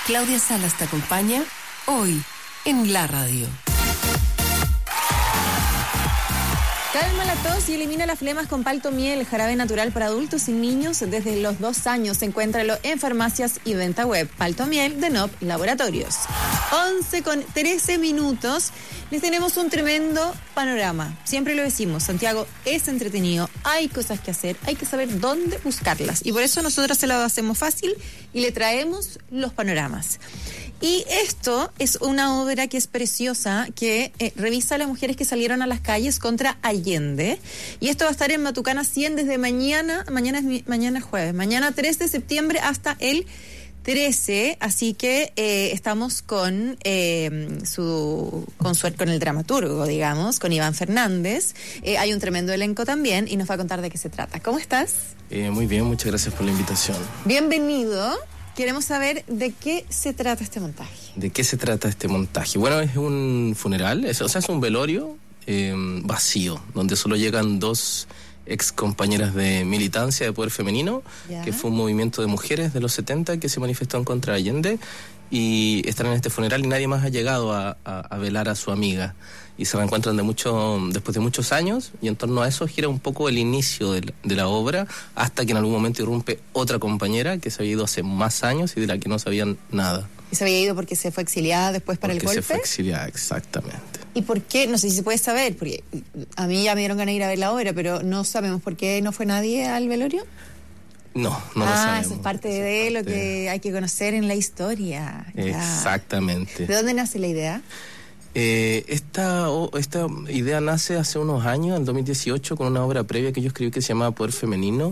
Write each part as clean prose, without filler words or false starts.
Claudia Salas te acompaña hoy en la radio. Calma la tos y elimina las flemas con Palto Miel, jarabe natural para adultos y niños desde los 2 años. Encuéntralo en farmacias y venta web. Palto Miel de NOP Laboratorios. 11:13. Les tenemos un tremendo panorama. Siempre lo decimos, Santiago es entretenido, hay cosas que hacer, hay que saber dónde buscarlas. Y por eso nosotros se lo hacemos fácil y le traemos los panoramas. Y esto es una obra que es preciosa, que revisa a las mujeres que salieron a las calles contra Allende. Y esto va a estar en Matucana 100 desde mañana es jueves, mañana 3 de septiembre hasta el 13, así que estamos con el dramaturgo, digamos, con Iván Fernández. Hay un tremendo elenco también y nos va a contar de qué se trata. ¿Cómo estás? Muy bien, muchas gracias por la invitación. Bienvenido. Queremos saber de qué se trata este montaje. ¿De qué se trata este montaje? Bueno, es un funeral, es un velorio vacío, donde solo llegan 2 ex compañeras de militancia de Poder Femenino, que fue un movimiento de mujeres de los 70 que se manifestó en contra de Allende, y están en este funeral y nadie más ha llegado a velar a su amiga. Y se reencuentran después de muchos años, y en torno a eso gira un poco el inicio de la obra, hasta que en algún momento irrumpe otra compañera que se había ido hace más años y de la que no sabían nada. ¿Y se había ido porque se fue exiliada después para el golpe? Porque se fue exiliada, exactamente. ¿Y por qué? No sé si se puede saber, porque a mí ya me dieron ganas de ir a ver la obra, pero no sabemos por qué no fue nadie al velorio. No lo sabemos. Eso es parte de lo que hay que conocer en la historia. Exactamente. ¿De dónde nace la idea? Esta idea nace hace unos años, en 2018, con una obra previa que yo escribí que se llamaba Poder Femenino,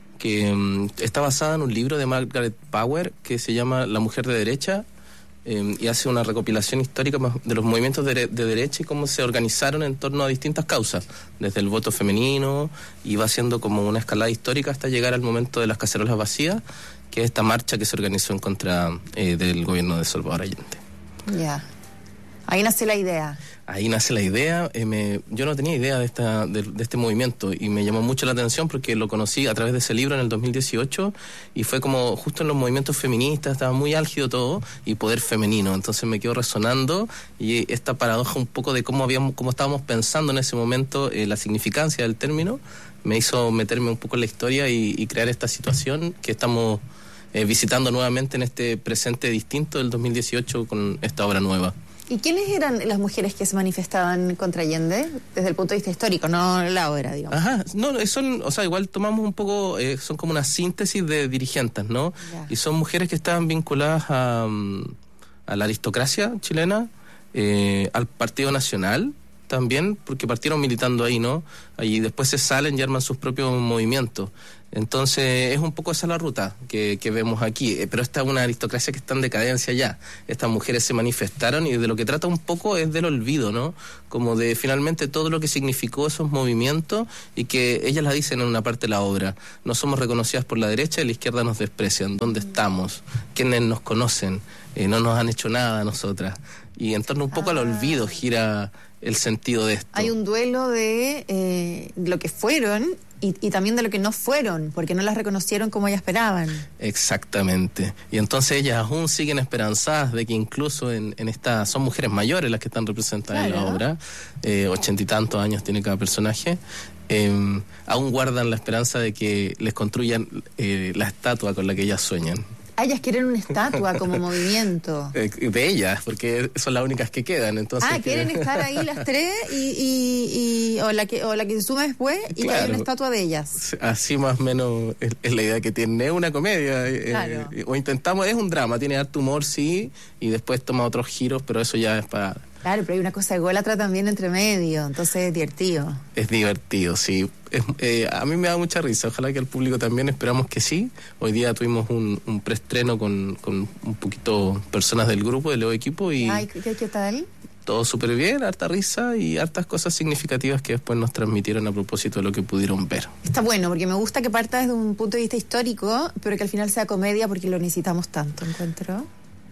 que está basada en un libro de Margaret Power que se llama La mujer de derecha, y hace una recopilación histórica de los movimientos de derecha y cómo se organizaron en torno a distintas causas, desde el voto femenino, y va haciendo como una escalada histórica hasta llegar al momento de las cacerolas vacías, que es esta marcha que se organizó en contra del gobierno de Salvador Allende. Ya. Ahí nace la idea. Ahí nace la idea. Yo no tenía idea de este movimiento y me llamó mucho la atención porque lo conocí a través de ese libro en el 2018 y fue como justo en los movimientos feministas, estaba muy álgido todo y poder femenino. Entonces me quedó resonando y esta paradoja un poco de cómo estábamos pensando en ese momento, la significancia del término, me hizo meterme un poco en la historia y crear esta situación que estamos visitando nuevamente en este presente distinto del 2018 con esta obra nueva. ¿Y quiénes eran las mujeres que se manifestaban contra Allende desde el punto de vista histórico, no la obra, digamos? Ajá, no, igual tomamos un poco, son como una síntesis de dirigentes, ¿no? Yeah. Y son mujeres que estaban vinculadas a la aristocracia chilena, al Partido Nacional también, porque partieron militando ahí, ¿no? Ahí después se salen y arman sus propios movimientos. Entonces es un poco esa la ruta que vemos aquí, pero esta es una aristocracia que está en decadencia ya. Estas mujeres se manifestaron y de lo que trata un poco es del olvido, ¿no? Como de finalmente todo lo que significó esos movimientos y que ellas la dicen en una parte de la obra. No somos reconocidas por la derecha y la izquierda nos desprecian. ¿Dónde estamos? ¿Quiénes nos conocen? No nos han hecho nada a nosotras. Y en torno un poco al olvido gira el sentido de esto. Hay un duelo de lo que fueron y también de lo que no fueron, porque no las reconocieron como ellas esperaban. Exactamente. Y entonces ellas aún siguen esperanzadas de que incluso en esta... Son mujeres mayores las que están representadas en la obra, 80 y tantos años tiene cada personaje. Aún guardan la esperanza de que les construyan la estatua con la que ellas sueñan. Ellas quieren una estatua como movimiento. De ellas, porque son las únicas que quedan. Entonces quieren estar ahí las tres o la que se suma después y claro, que hay una estatua de ellas. Así más o menos es la idea que tiene. Es una comedia, claro. O intentamos, es un drama, tiene harto humor, sí, y después toma otros giros, pero eso ya es para... Claro, pero hay una cosa ególatra también entre medio, entonces es divertido. Es divertido, sí. A mí me da mucha risa, ojalá que al público también, esperamos que sí. Hoy día tuvimos un preestreno con un poquito personas del grupo, del equipo. Y ay, ¿qué tal? Todo súper bien, harta risa y hartas cosas significativas que después nos transmitieron a propósito de lo que pudieron ver. Está bueno, porque me gusta que parta desde un punto de vista histórico, pero que al final sea comedia porque lo necesitamos tanto, encuentro.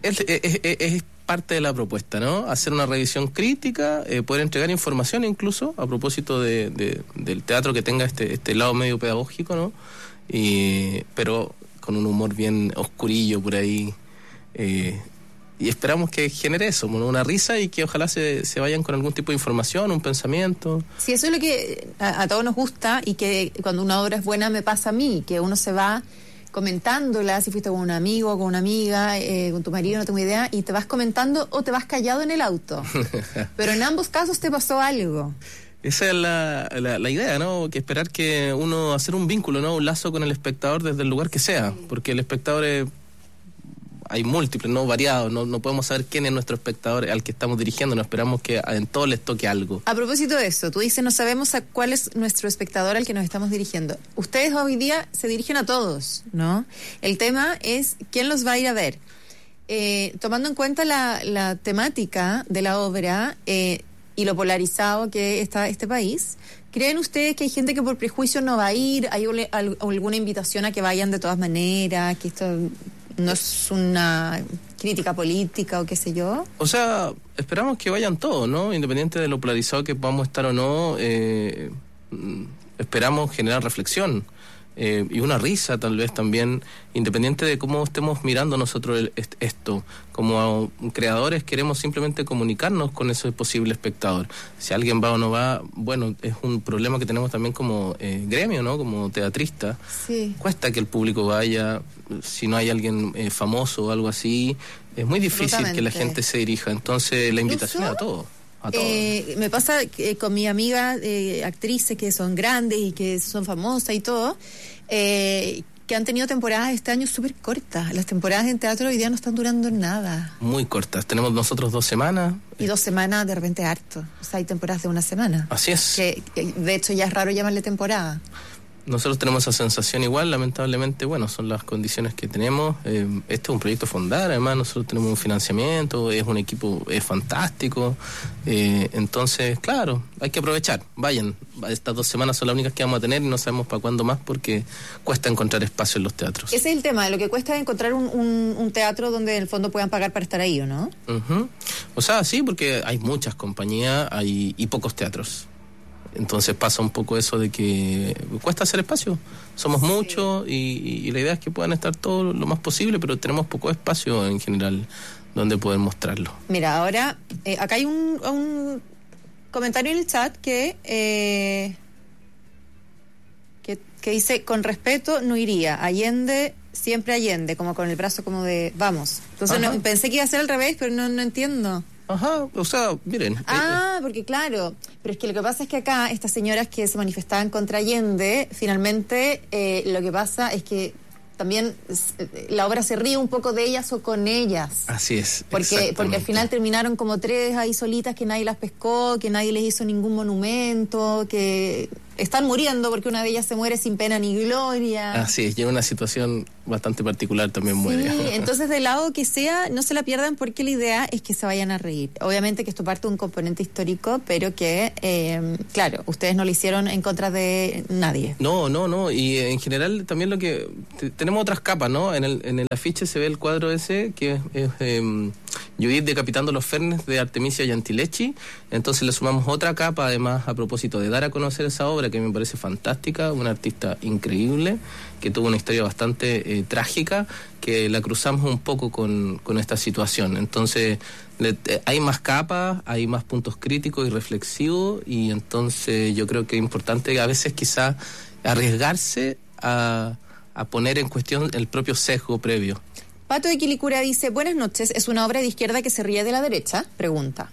Es parte de la propuesta, ¿no? Hacer una revisión crítica, poder entregar información incluso a propósito del teatro que tenga este lado medio pedagógico, ¿no? Pero con un humor bien oscurillo por ahí, Y esperamos que genere eso, una risa, y que ojalá se vayan con algún tipo de información, un pensamiento. Sí, eso es lo que a todos nos gusta, y que cuando una obra es buena me pasa a mí, que uno se va comentándola, si fuiste con un amigo, con una amiga, con tu marido, no tengo idea, y te vas comentando o te vas callado en el auto. Pero en ambos casos te pasó algo. Esa es la idea, ¿no? Que esperar que uno, hacer un vínculo, ¿no? Un lazo con el espectador desde el lugar que sea, porque el espectador hay múltiples, no variados, no podemos saber quién es nuestro espectador al que estamos dirigiendo, no esperamos que en todos les toque algo. A propósito de eso, tú dices, no sabemos a cuál es nuestro espectador al que nos estamos dirigiendo. Ustedes hoy día se dirigen a todos, ¿no? El tema es quién los va a ir a ver. Tomando en cuenta la temática de la obra y lo polarizado que está este país, ¿creen ustedes que hay gente que por prejuicio no va a ir? ¿Hay alguna invitación a que vayan de todas maneras? ¿Que esto no es una crítica política o qué sé yo? O sea, esperamos que vayan todos, ¿no? Independiente de lo polarizado que podamos estar o no, esperamos generar reflexión. Y una risa tal vez también, independiente de cómo estemos mirando nosotros esto. Como creadores queremos simplemente comunicarnos con ese posible espectador. Si alguien va o no va, bueno, es un problema que tenemos también como gremio, ¿no? Como teatrista. Sí. Cuesta que el público vaya, si no hay alguien famoso o algo así, es muy difícil que la gente se dirija. Entonces la invitación es a todos. Me pasa con mi amiga actrices que son grandes y que son famosas y todo, que han tenido temporadas este año súper cortas. Las temporadas en teatro hoy día no están durando nada. Muy cortas. Tenemos nosotros 2 semanas. Y 2 semanas de repente harto. O sea, hay temporadas de 1 semana. Así es. Que de hecho ya es raro llamarle temporada. Nosotros tenemos esa sensación igual, lamentablemente, bueno, son las condiciones que tenemos. Este es un proyecto fondar, además nosotros tenemos un financiamiento, es un equipo fantástico. Entonces, claro, hay que aprovechar. Vayan, estas 2 semanas son las únicas que vamos a tener y no sabemos para cuándo más, porque cuesta encontrar espacio en los teatros. Ese es el tema, lo que cuesta es encontrar un teatro donde en el fondo puedan pagar para estar ahí, ¿o no? Uh-huh. O sea, sí, porque hay muchas compañías y pocos teatros. Entonces pasa un poco eso de que cuesta hacer espacio. Somos muchos y la idea es que puedan estar todos lo más posible, pero tenemos poco espacio en general donde poder mostrarlo. Mira, ahora acá hay un comentario en el chat que dice, con respeto no iría, Allende, siempre Allende, como con el brazo como de vamos. Entonces pensé que iba a ser al revés, pero no entiendo. Ajá, o sea, miren. Porque claro, pero es que lo que pasa es que acá estas señoras que se manifestaban contra Allende, finalmente lo que pasa es que también la obra se ríe un poco de ellas o con ellas. Así es. Porque al final terminaron como 3 ahí solitas, que nadie las pescó, que nadie les hizo ningún monumento, que están muriendo porque una de ellas se muere sin pena ni gloria. Así es, y en una situación bastante particular también muere. Sí, entonces del lado que sea, no se la pierdan, porque la idea es que se vayan a reír. Obviamente que esto parte de un componente histórico, pero que, claro, ustedes no lo hicieron en contra de nadie. No, y en general también lo que... tenemos otras capas, ¿no? En el afiche se ve el cuadro ese, que es Judith decapitando los fernes de Artemisia Gentileschi. Entonces le sumamos otra capa, además, a propósito de dar a conocer esa obra, que me parece fantástica, una artista increíble, que tuvo una historia bastante trágica, que la cruzamos un poco con esta situación. Entonces hay más capas, hay más puntos críticos y reflexivos, y entonces yo creo que es importante a veces quizás arriesgarse a poner en cuestión el propio sesgo previo. Pato de Quilicura dice, buenas noches, ¿es una obra de izquierda que se ríe de la derecha? Pregunta.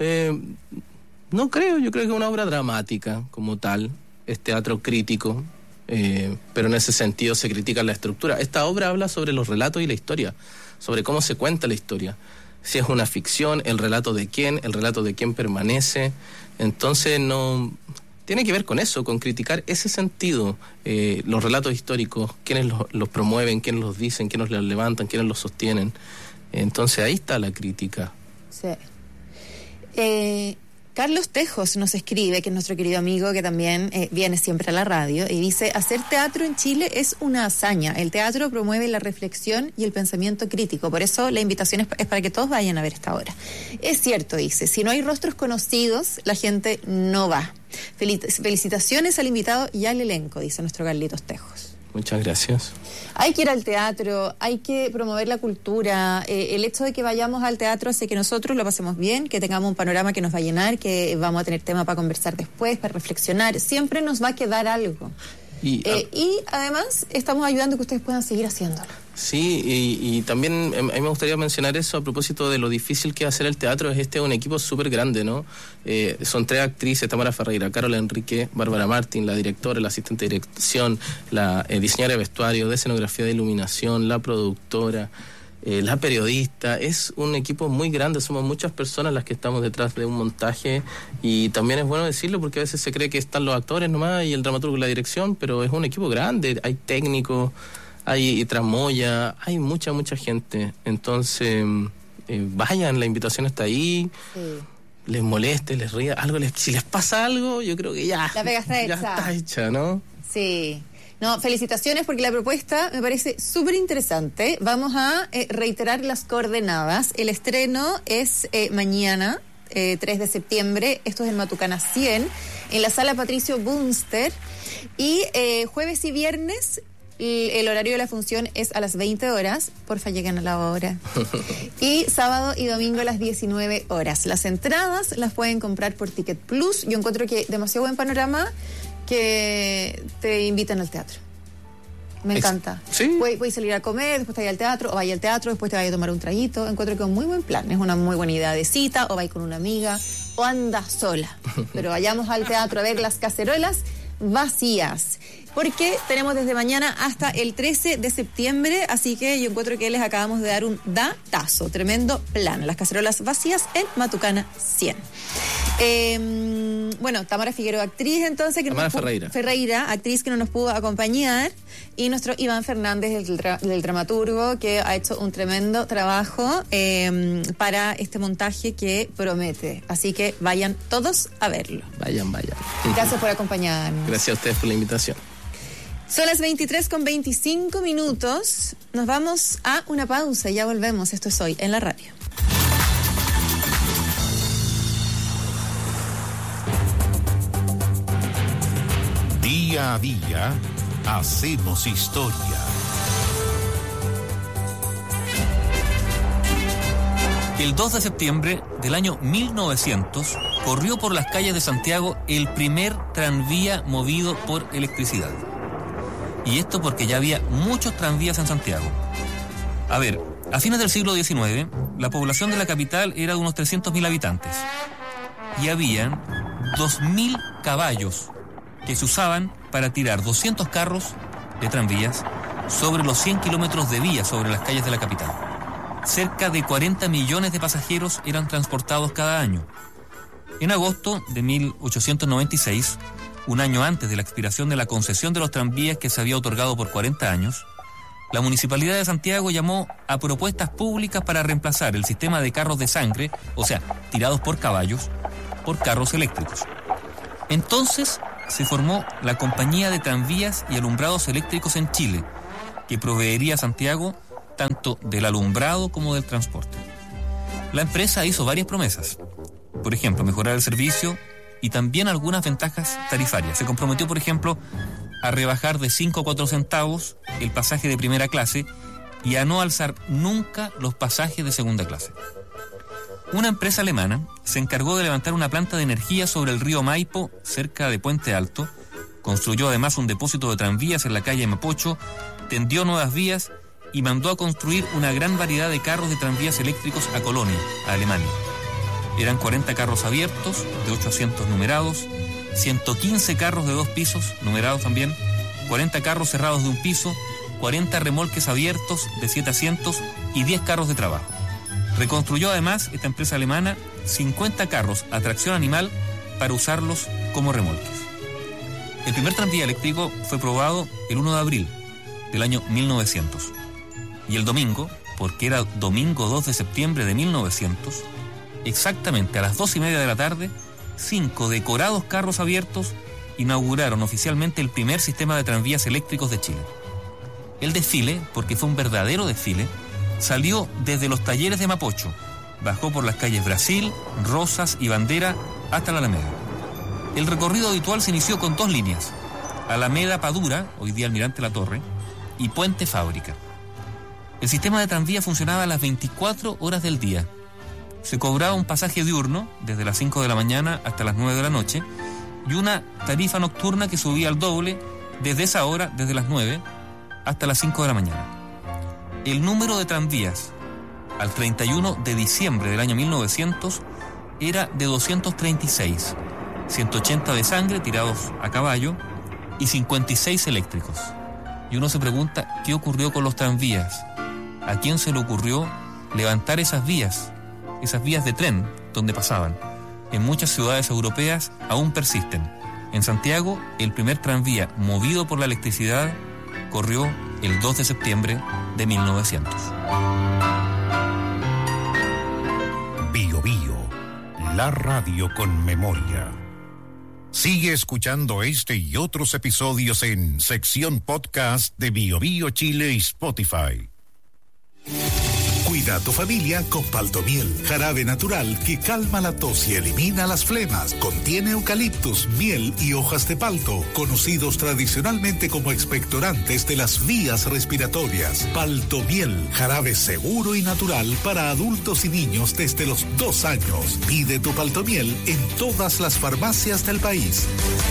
No creo, yo creo que es una obra dramática como tal, es teatro crítico, pero en ese sentido se critica la estructura. Esta obra habla sobre los relatos y la historia, sobre cómo se cuenta la historia. Si es una ficción, el relato de quién permanece. Entonces no... tiene que ver con eso, con criticar ese sentido, los relatos históricos, quiénes los promueven, quiénes los dicen, quiénes los levantan, quiénes los sostienen. Entonces ahí está la crítica. Sí. Carlos Tejos nos escribe, que es nuestro querido amigo que también viene siempre a la radio, y dice, hacer teatro en Chile es una hazaña. El teatro promueve la reflexión y el pensamiento crítico, por eso la invitación es para que todos vayan a ver esta obra. Es cierto, dice, si no hay rostros conocidos, la gente no va. Felicitaciones al invitado y al elenco, dice nuestro Carlitos Tejos. Muchas gracias. Hay que ir al teatro, hay que promover la cultura. El hecho de que vayamos al teatro hace que nosotros lo pasemos bien, que tengamos un panorama que nos va a llenar, que vamos a tener tema para conversar después, para reflexionar. Siempre nos va a quedar algo. Y además estamos ayudando a que ustedes puedan seguir haciéndolo. Sí, y también a mí me gustaría mencionar eso a propósito de lo difícil que es hacer el teatro. Es un equipo súper grande, ¿no? Son 3 actrices: Tamara Ferreira, Carol Enrique, Bárbara Martín, la directora, la asistente de dirección, la diseñadora de vestuario, de escenografía, de iluminación, la productora, la periodista. Es un equipo muy grande, somos muchas personas las que estamos detrás de un montaje, y también es bueno decirlo porque a veces se cree que están los actores nomás y el dramaturgo y la dirección, pero es un equipo grande, hay técnicos, hay tramoya, hay mucha gente. Entonces, vayan, la invitación está ahí. Sí. Les moleste, les ría, si les pasa algo, yo creo que ya. La pega está hecha. Ya está hecha, ¿no? Sí. No, felicitaciones porque la propuesta me parece súper interesante. Vamos a reiterar las coordenadas. El estreno es mañana, 3 de septiembre. Esto es en Matucana 100, en la sala Patricio Bunster. Y jueves y viernes el horario de la función es a las 20 horas. Porfa, lleguen a la hora. Y sábado y domingo a las 19 horas. Las entradas las pueden comprar por Ticket Plus. Yo encuentro que demasiado buen panorama que te invitan al teatro. Me encanta. ¿Sí? Puedes salir a comer, después te vayas al teatro, o vaya al teatro, después te vayas a tomar un traguito. Encuentro que es un muy buen plan. Es una muy buena idea de cita, o vais con una amiga, o andas sola. Pero vayamos al teatro a ver las cacerolas vacías. Porque tenemos desde mañana hasta el 13 de septiembre, así que yo encuentro que les acabamos de dar un datazo, tremendo plan. Las cacerolas vacías en Matucana 100. Bueno, Tamara Figueroa, actriz entonces. Tamara Ferreira, actriz que no nos pudo acompañar. Y nuestro Iván Fernández, del dramaturgo, que ha hecho un tremendo trabajo para este montaje que promete. Así que vayan todos a verlo. Vayan. Gracias por acompañarnos. Gracias a ustedes por la invitación. Son las 23:25. Nos vamos a una pausa y ya volvemos. Esto es Hoy en la Radio. Día a día hacemos historia. El 2 de septiembre del año 1900 corrió por las calles de Santiago el primer tranvía movido por electricidad. Y esto porque ya había muchos tranvías en Santiago. A ver, a fines del siglo XIX, la población de la capital era de unos 300.000 habitantes. Y habían 2.000 caballos que se usaban para tirar 200 carros de tranvías sobre los 100 kilómetros de vía sobre las calles de la capital. Cerca de 40 millones de pasajeros eran transportados cada año. En agosto de 1896, un año antes de la expiración de la concesión de los tranvías que se había otorgado por 40 años, la Municipalidad de Santiago llamó a propuestas públicas para reemplazar el sistema de carros de sangre, o sea, tirados por caballos, por carros eléctricos. Entonces se formó la Compañía de Tranvías y Alumbrados Eléctricos en Chile, que proveería a Santiago tanto del alumbrado como del transporte. La empresa hizo varias promesas. Por ejemplo, mejorar el servicio y también algunas ventajas tarifarias. Se comprometió, por ejemplo, a rebajar de 5 a 4 centavos el pasaje de primera clase y a no alzar nunca los pasajes de segunda clase. Una empresa alemana se encargó de levantar una planta de energía sobre el río Maipo, cerca de Puente Alto, construyó además un depósito de tranvías en la calle Mapocho, tendió nuevas vías y mandó a construir una gran variedad de carros de tranvías eléctricos a Colonia, a Alemania. Eran 40 carros abiertos, de 8 asientos numerados, 115 carros de 2 pisos, numerados también, 40 carros cerrados de un piso, 40 remolques abiertos de 7 asientos y 10 carros de trabajo. Reconstruyó además, esta empresa alemana, 50 carros a tracción animal para usarlos como remolques. El primer tranvía eléctrico fue probado el 1 de abril del año 1900. Y el domingo, porque era domingo 2 de septiembre de 1900, exactamente a las 2:30 de la tarde, 5 decorados carros abiertos inauguraron oficialmente el primer sistema de tranvías eléctricos de Chile. El desfile, porque fue un verdadero desfile, salió desde los talleres de Mapocho, bajó por las calles Brasil, Rosas y Bandera hasta la Alameda. El recorrido habitual se inició con 2 líneas, Alameda Padura, hoy día Almirante Latorre, y Puente Fábrica. El sistema de tranvía funcionaba a las 24 horas del día. Se cobraba un pasaje diurno desde las 5 de la mañana hasta las 9 de la noche y una tarifa nocturna que subía al doble desde esa hora, desde las 9 hasta las 5 de la mañana. El número de tranvías al 31 de diciembre del año 1900 era de 236, 180 de sangre tirados a caballo y 56 eléctricos. Y uno se pregunta, ¿qué ocurrió con los tranvías? ¿A quién se le ocurrió levantar esas vías de tren donde pasaban? En muchas ciudades europeas aún persisten. En Santiago, el primer tranvía movido por la electricidad corrió el 2 de septiembre de 1900. Bio Bio, la radio con memoria. Sigue escuchando este y otros episodios en sección podcast de Bio Bio Chile y Spotify. Cuida a tu familia con Paltomiel, jarabe natural que calma la tos y elimina las flemas. Contiene eucaliptus, miel y hojas de palto, conocidos tradicionalmente como expectorantes de las vías respiratorias. Paltomiel, jarabe seguro y natural para adultos y niños desde los 2 años. Pide tu Paltomiel en todas las farmacias del país.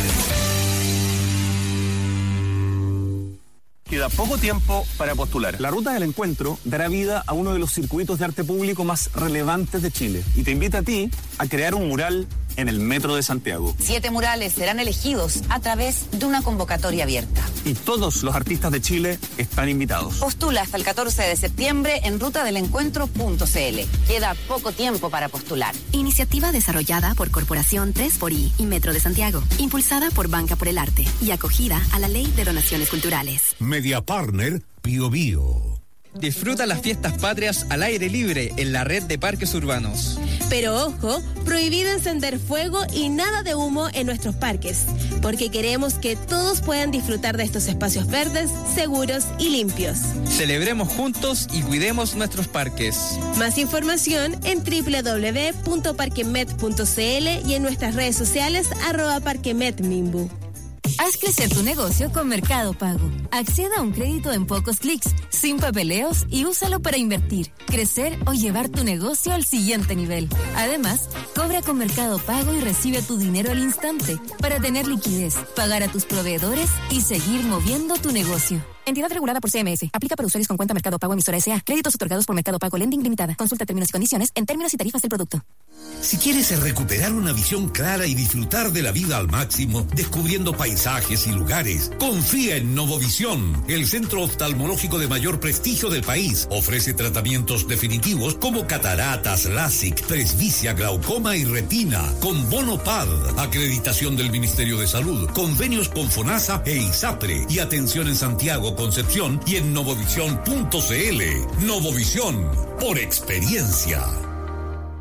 Queda poco tiempo para postular. La Ruta del Encuentro dará vida a uno de los circuitos de arte público más relevantes de Chile y te invita a ti a crear un mural en el Metro de Santiago. 7 murales serán elegidos a través de una convocatoria abierta. Y todos los artistas de Chile están invitados. Postula hasta el 14 de septiembre en rutadelencuentro.cl. Queda poco tiempo para postular. Iniciativa desarrollada por Corporación 3xI y Metro de Santiago, impulsada por Banca por el Arte y acogida a la Ley de Donaciones Culturales. Media Partner Bio Bio. Disfruta las fiestas patrias al aire libre en la red de parques urbanos. Pero ojo, prohibido encender fuego y nada de humo en nuestros parques, porque queremos que todos puedan disfrutar de estos espacios verdes, seguros y limpios. Celebremos juntos y cuidemos nuestros parques. Más información en www.parquemet.cl y en nuestras redes sociales @parquemetmimbu. Haz crecer tu negocio con Mercado Pago. Acceda a un crédito en pocos clics, sin papeleos y úsalo para invertir, crecer o llevar tu negocio al siguiente nivel. Además, cobra con Mercado Pago y recibe tu dinero al instante para tener liquidez, pagar a tus proveedores y seguir moviendo tu negocio. Entidad regulada por CMS. Aplica para usuarios con cuenta Mercado Pago emisora S.A. Créditos otorgados por Mercado Pago Lending Limitada. Consulta términos y condiciones en términos y tarifas del producto. Si quieres recuperar una visión clara y disfrutar de la vida al máximo, descubriendo paisajes y lugares, confía en Novovisión, el centro oftalmológico de mayor prestigio del país. Ofrece tratamientos definitivos como cataratas, LASIK, presbicia, glaucoma y retina, con bono PAD, acreditación del Ministerio de Salud, convenios con FONASA e ISAPRE y atención en Santiago, Concepción y en novovisión.cl. Novovisión, por experiencia.